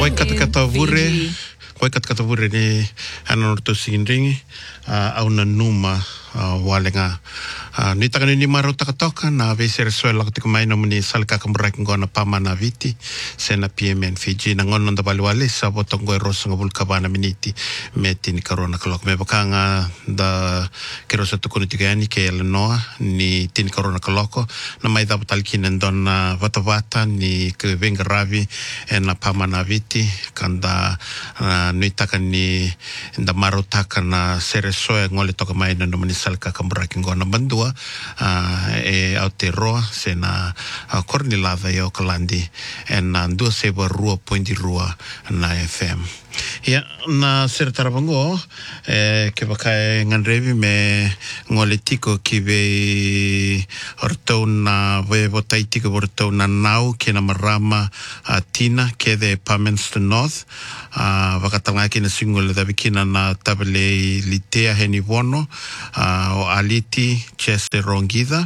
Koi kata vure, koi kata vure ni anorto singringi au na numa walenga. Ni takani ni maro takatoka na vesere swela katika maina muni salka kamrak ngona pamana viti sena PMN Fiji na ngono nda balwale sabo tongo erosa ngabul kabana miniti meti ni karona kalok me bakanga da kerosa tukuni tigani ke Eleanor ni tin karona kaloko na mai da batalkina ndona vata ni ke venga ravi na pamana viti kanda ni takani nda maro takana sere soe ngole toka maina no muni salka kamrak ngona bandua e Aotearoa sena Kornilava e Okalandi en dua seba rua pointi rua na FM. Ia, na sera tarabango ke bakae nganrevi me ngole tiko ki ve ortou na votai tiko ortou na nau ke na marama tina ke de Palmerston North wakatanga ki na singole da bikina na tabele litea heni wono o aliti chese rongida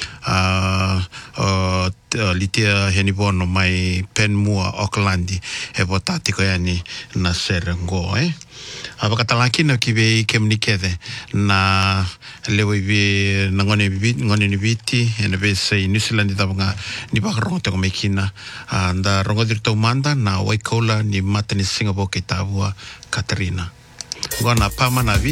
litea heni wono mai penmua Aucklandi e votati ko yani na serengo Abakatalaki na kibe kemnikede na lewe vi na ngone ni viti ena vese New Zealand tabanga ni bakrongo te komekina anda rongo dirto manda na Waikola ni mata ni Singapore ke tabua Katarina. Ngona pama na vi